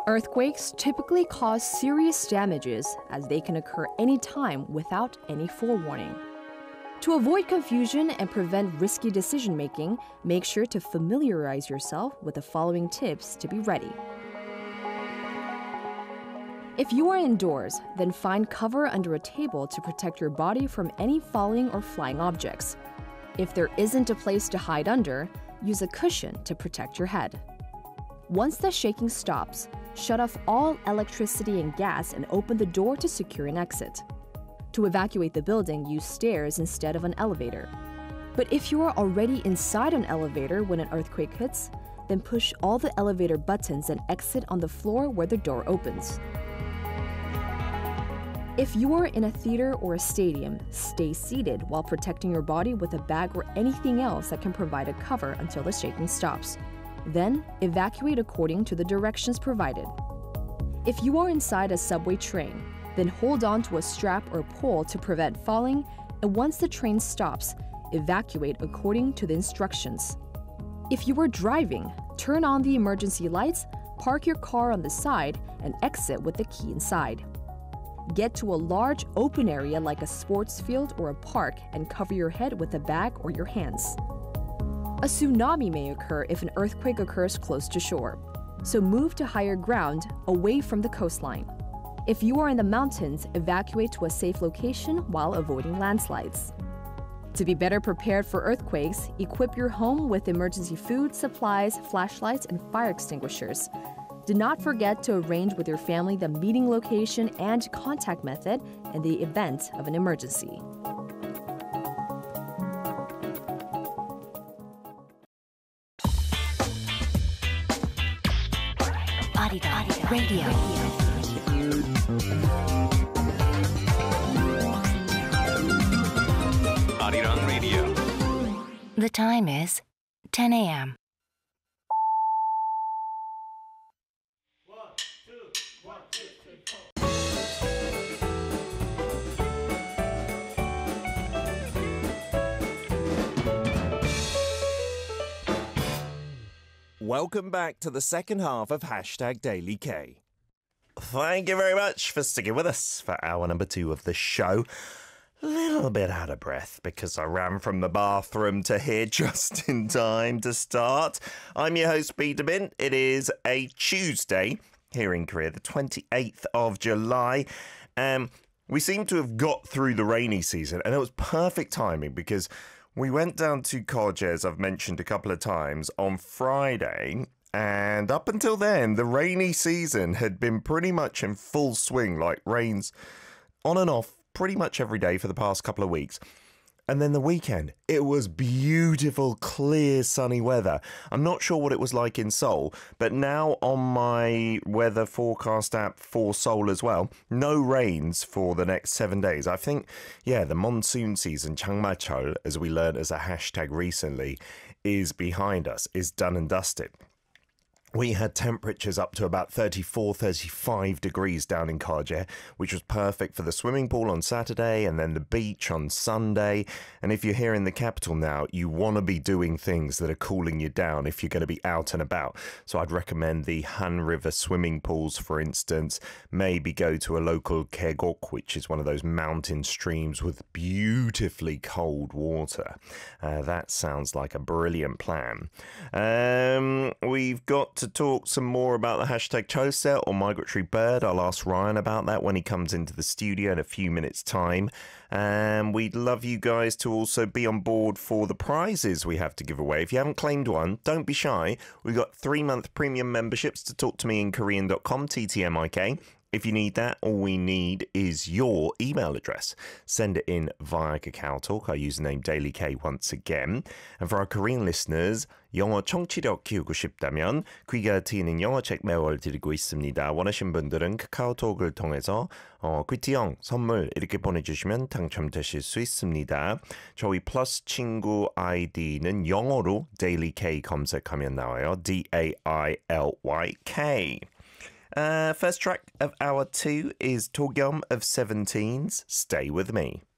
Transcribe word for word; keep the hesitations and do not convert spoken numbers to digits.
Earthquakes typically cause serious damages as they can occur anytime without any forewarning. To avoid confusion and prevent risky decision-making, make sure to familiarize yourself with the following tips to be ready. If you are indoors, then find cover under a table to protect your body from any falling or flying objects. If there isn't a place to hide under, use a cushion to protect your head. Once the shaking stops, shut off all electricity and gas and open the door to secure an exit. To evacuate the building, use stairs instead of an elevator. But if you are already inside an elevator when an earthquake hits, then push all the elevator buttons and exit on the floor where the door opens. If you are in a theater or a stadium, stay seated while protecting your body with a bag or anything else that can provide a cover until the shaking stops. Then, evacuate according to the directions provided. If you are inside a subway train, then hold on to a strap or pole to prevent falling, and once the train stops, evacuate according to the instructions. If you are driving, turn on the emergency lights, park your car on the side, and exit with the key inside. Get to a large open area like a sports field or a park and cover your head with a bag or your hands. A tsunami may occur if an earthquake occurs close to shore, so move to higher ground away from the coastline. If you are in the mountains, evacuate to a safe location while avoiding landslides. To be better prepared for earthquakes, equip your home with emergency food, supplies, flashlights, and fire extinguishers. Do not forget to arrange with your family the meeting location and contact method in the event of an emergency. 아리랑 Radio. 아리랑 Radio. The time is ten a m Welcome back to the second half of Hashtag Daily K. Thank you very much for sticking with us for hour number two of the show. A little bit out of breath because I ran from the bathroom to here just in time to start. I'm your host, Peter Bint. It is a Tuesday here in Korea, the twenty-eighth of July. Um, we seem to have got through the rainy season, and it was perfect timing because we went down to Koje, as I've mentioned a couple of times, on Friday, and up until then, the rainy season had been pretty much in full swing, like rains on and off pretty much every day for the past couple of weeks. And then the weekend, it was beautiful, clear, sunny weather. I'm not sure what it was like in Seoul, but now on my weather forecast app for Seoul as well, no rains for the next seven days. I think, yeah, the monsoon season, 장마철, as we learned as a hashtag recently, is behind us, is done and dusted. We had temperatures up to about thirty-four, thirty-five degrees down in Koje, which was perfect for the swimming pool on Saturday and then the beach on Sunday. And if you're here in the capital now, you want to be doing things that are cooling you down if you're going to be out and about. So I'd recommend the Han River swimming pools, for instance. Maybe go to a local Kaegok, which is one of those mountain streams with beautifully cold water. Uh, that sounds like a brilliant plan. Um, we've got to talk some more about the hashtag Chose or migratory bird. I'll ask Ryan about that when he comes into the studio in a few minutes' time. And we'd love you guys to also be on board for the prizes we have to give away. If you haven't claimed one, don't be shy. We've got three-month premium memberships to talk to me in Korean dot com, T T M I K. If you need that, all we need is your email address. Send it in via KakaoTalk, our username DailyK once again. And for our Korean listeners, 영어 청취력 키우고 싶다면 귀가 트이는 영어책 매월 드리고 있습니다. 원하신 분들은 카카오톡을 통해서 어, 퀴티형 선물 이렇게 보내주시면 당첨되실 수 있습니다. 저희 플러스 친구 아이디는 영어로 DailyK 검색하면 나와요. D A I L Y K. Uh, first track of hour two is Togyum of Seventeens, Stay With Me.